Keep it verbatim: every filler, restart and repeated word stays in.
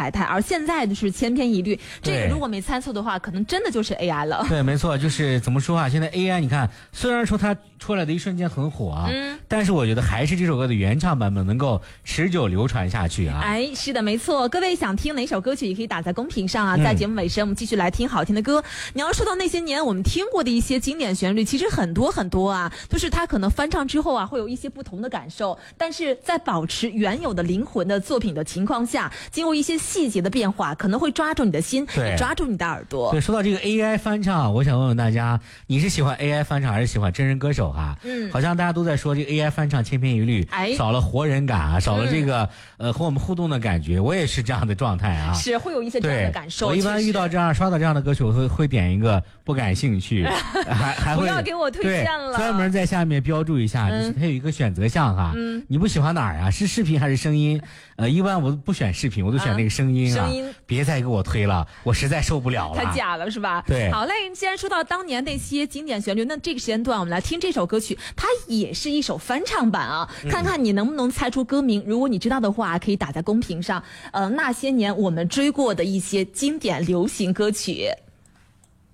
太太，而现在就是千篇一律。这个如果没猜错的话，可能真的就是 A I 了。 对，没错，就是怎么说啊？现在 A I 你看，虽然说它出来的一瞬间很火啊，嗯，但是我觉得还是这首歌的原唱版本能够持久流传下去啊。 哎，是的，没错。各位想听哪首歌曲，也可以打在公屏上啊。在节目尾声，我们继续来听好听的歌。你要说到那些年我们听过的一些经典旋律，其实很多很多啊，就是它可能翻唱之后啊，会有一些不同的感受，但是在保持原有的灵魂的作品的情况下，经过一些细节的变化，可能会抓住你的心，也抓住你的耳朵。 对，说到这个 A I 翻唱，我想问问大家，你是喜欢 A I 翻唱还是喜欢真人歌手啊？嗯，好像大家都在说这个 A I 翻唱千篇一律，哎，少了活人感啊，少了这个、嗯、呃和我们互动的感觉。我也是这样的状态啊， 是会有一些这样的感受。 我一般遇到这样刷到这样的歌曲，我会会点一个不感兴趣，还还会不要给我推荐了， 专门在下面标注一下，就是它有一个选择项哈，嗯，你不喜欢哪儿啊？是视频还是声音？呃，一般我不选视频，我都选那个声音啊。声音，别再给我推了，我实在受不了了。 太假了是吧？ 对。 好嘞，既然说到当年那些经典旋律，那这个时间段我们来听这首歌曲，它也是一首翻唱版啊，嗯、看看你能不能猜出歌名。如果你知道的话，可以打在公屏上。呃，那些年我们追过的一些经典流行歌曲。